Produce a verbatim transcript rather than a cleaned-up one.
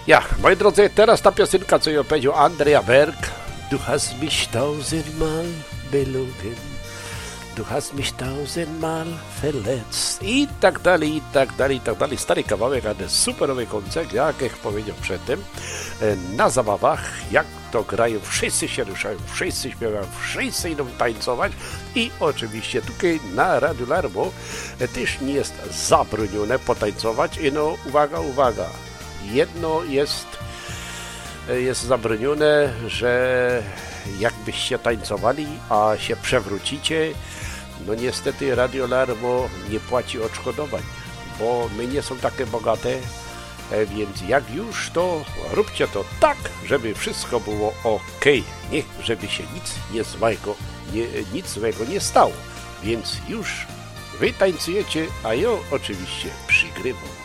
Ja, moi drodzy, teraz ta piosenka, co ją powiedział Andrea Berg. Du hast mich tausendmal belogen, du hast mich tausendmal verletzt. I tak dalej, i tak dalej, i tak dalej. Stary kawałek, ale superowy koncert, jak jak powiedział przedtem. Na zabawach, jak to grają, wszyscy się ruszają, wszyscy śpiewają, wszyscy idą tańcować. I oczywiście tutaj na Radiu Larmo też nie jest zabronione potańcować. I no, uwaga, uwaga. Jedno jest, jest zabronione, że jakbyście tańcowali, a się przewrócicie, no niestety Radio Larmo nie płaci odszkodowań, bo my nie są takie bogate, więc jak już, to róbcie to tak, żeby wszystko było ok, nie, żeby się nic nie złego, nie, nic złego nie stało, więc już wy tańcujecie, a ja oczywiście przygrywam.